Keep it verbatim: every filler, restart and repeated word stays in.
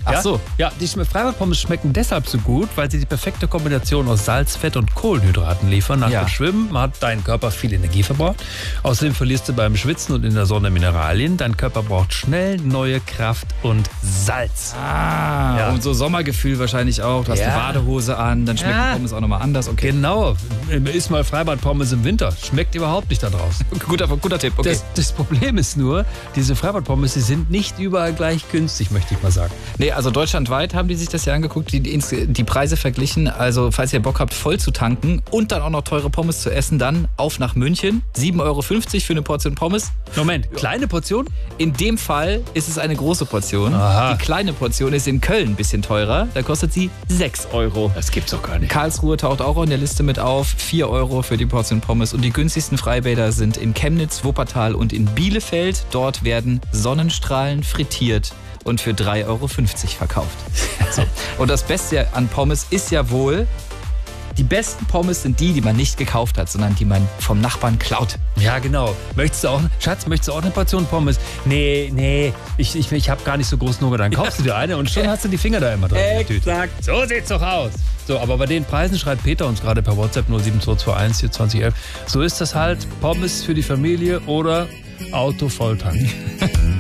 Ach ja? so. Ja, die Freibad-Pommes schmecken deshalb so gut, weil sie die perfekte Kombination aus Salz, Fett und Kohlenhydraten liefern. Nach Ja. dem Schwimmen hat dein Körper viel Energie verbraucht. Außerdem verlierst du beim Schwitzen und in der Sonne Mineralien. Dein Körper braucht schnell neue Kraft und Salz. Ah, Ja. und so Sommergefühl wahrscheinlich auch. Du hast Ja. eine Badehose an, dann schmeckt Ja. die Pommes auch nochmal anders. Okay, Genau. Iss mal Freibad-Pommes im Winter. Schmeckt überhaupt nicht da draußen. guter, guter Tipp. Okay. Das, das Problem ist nur, diese Freibad-Pommes, die sind nicht überall gleich günstig, möchte ich mal sagen. Nee, also deutschlandweit haben die sich das ja angeguckt, die, die, die Preise verglichen. Also falls ihr Bock habt, voll zu tanken und dann auch noch teure Pommes zu essen, dann auf nach München. sieben Euro fünfzig für eine Portion Pommes. Moment, kleine Portion? In dem Fall ist es eine große Portion. Aha. Die kleine Portion ist in Köln ein bisschen teurer. Da kostet sie sechs Euro. Das gibt's doch gar nicht. Karlsruhe taucht auch in der Liste mit auf. vier Euro für die Portion Pommes. Und die günstigsten Freibäder sind in Chemnitz, Wuppertal und in Bielefeld. Dort werden Sonnenstrahlen frittiert und für drei Euro fünfzig verkauft. So. Und das Beste an Pommes ist ja wohl, die besten Pommes sind die, die man nicht gekauft hat, sondern die man vom Nachbarn klaut. Ja, genau. Möchtest du auch, Schatz, möchtest du auch eine Portion Pommes? Nee, nee, ich, ich, ich habe gar nicht so großen Hunger. Dann kaufst du dir eine und schon hast du die Finger da immer drin. in der Tüte. Exakt. So sieht's doch aus. So, aber bei den Preisen schreibt Peter uns gerade per WhatsApp null sieben zwei zwei eins vier zwei eins. So ist das halt. Pommes für die Familie oder Auto volltanken.